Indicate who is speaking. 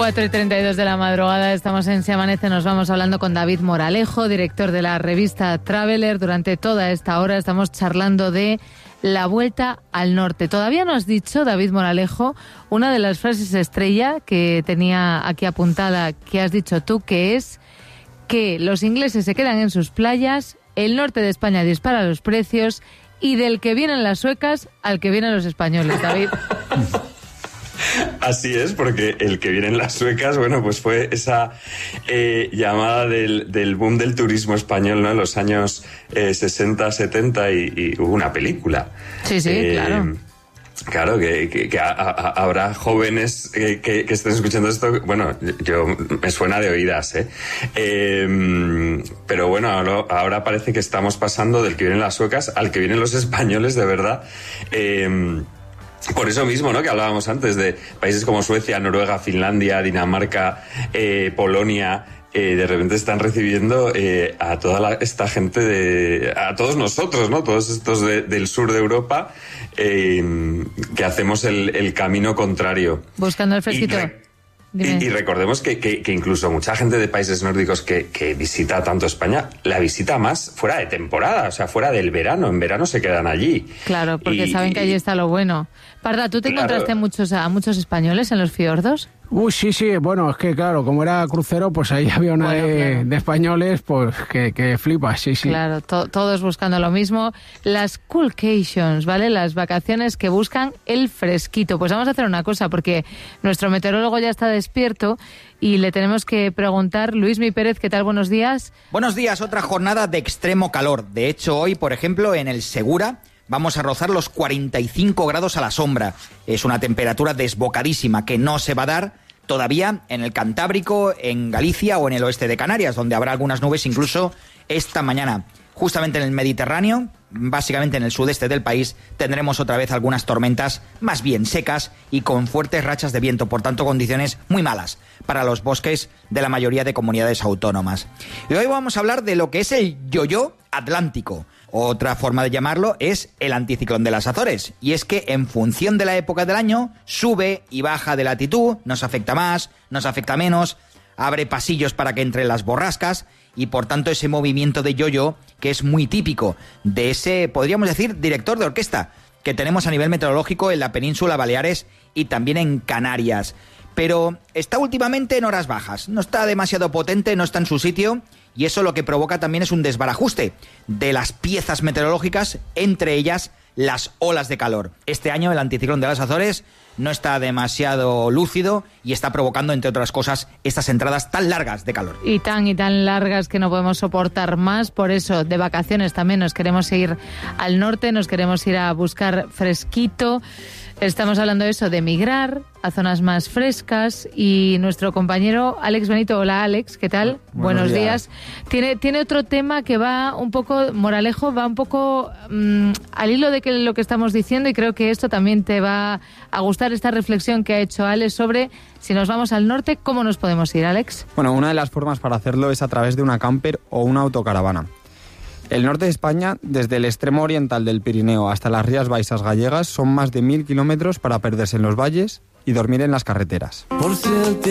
Speaker 1: 4:32 de la madrugada, estamos en Se Amanece, nos vamos hablando con David Moralejo, director de la revista Traveler. Durante toda esta hora estamos charlando de la vuelta al norte. Todavía no has dicho, David Moralejo, una de las frases estrella que tenía aquí apuntada, que has dicho tú, que es que los ingleses se quedan en sus playas, el norte de España dispara los precios y del que vienen las suecas al que vienen los españoles, David.
Speaker 2: Así es, porque el que vienen las suecas, bueno, pues fue esa llamada del boom del turismo español, ¿no? En los años 60, 70 y hubo una película.
Speaker 1: Sí, claro.
Speaker 2: Claro, que habrá jóvenes que estén escuchando esto. Bueno, yo me suena de oídas, pero bueno, ahora parece que estamos pasando del que vienen las suecas al que vienen los españoles, de verdad. Por eso mismo, ¿no?, que hablábamos antes de países como Suecia, Noruega, Finlandia, Dinamarca, Polonia. De repente están recibiendo a toda esta gente, a todos nosotros, ¿no? Todos estos del sur de Europa, que hacemos el camino contrario.
Speaker 1: Buscando el fresquito.
Speaker 2: Y recordemos que incluso mucha gente de países nórdicos que visita tanto España, la visita más fuera de temporada, o sea, fuera del verano. En verano se quedan allí.
Speaker 1: Claro, porque saben que allí está lo bueno. Parda, ¿tú te encontraste a muchos españoles en los fiordos?
Speaker 3: Sí, bueno, es que claro, como era crucero, pues ahí había una de españoles, pues que flipas, sí.
Speaker 1: Claro, todos buscando lo mismo. Las coolcations, ¿vale? Las vacaciones que buscan el fresquito. Pues vamos a hacer una cosa, porque nuestro meteorólogo ya está despierto y le tenemos que preguntar. Luismi Pérez, ¿qué tal? Buenos días.
Speaker 4: Buenos días, otra jornada de extremo calor. De hecho, hoy, por ejemplo, en el Segura vamos a rozar los 45 grados a la sombra. Es una temperatura desbocadísima que no se va a dar todavía en el Cantábrico, en Galicia o en el oeste de Canarias, donde habrá algunas nubes incluso esta mañana. Justamente en el Mediterráneo, básicamente en el sudeste del país, tendremos otra vez algunas tormentas más bien secas y con fuertes rachas de viento, por tanto condiciones muy malas para los bosques de la mayoría de comunidades autónomas. Y hoy vamos a hablar de lo que es el yo-yo atlántico. Otra forma de llamarlo es el anticiclón de las Azores. Y es que en función de la época del año, sube y baja de latitud, nos afecta más, nos afecta menos, abre pasillos para que entren las borrascas y por tanto ese movimiento de yo-yo que es muy típico de ese, podríamos decir, director de orquesta que tenemos a nivel meteorológico en la península Baleares y también en Canarias. Pero está últimamente en horas bajas, no está demasiado potente, no está en su sitio. Y eso lo que provoca también es un desbarajuste de las piezas meteorológicas, entre ellas las olas de calor. Este año el anticiclón de las Azores no está demasiado lúcido y está provocando, entre otras cosas, estas entradas tan largas de calor.
Speaker 1: Y tan largas que no podemos soportar más. Por eso, de vacaciones también nos queremos ir al norte, nos queremos ir a buscar fresquito. Estamos hablando de eso, de migrar a zonas más frescas, y nuestro compañero Alex Benito. Hola Alex, ¿qué tal? Buenos días. Tiene otro tema que va un poco, Moralejo, va un poco al hilo de lo que estamos diciendo, y creo que esto también te va a gustar, esta reflexión que ha hecho Alex sobre si nos vamos al norte, ¿cómo nos podemos ir, Alex?
Speaker 5: Bueno, una de las formas para hacerlo es a través de una camper o una autocaravana. El norte de España, desde el extremo oriental del Pirineo hasta las Rías Baixas gallegas, son más de 1000 kilómetros para perderse en los valles y dormir en las carreteras.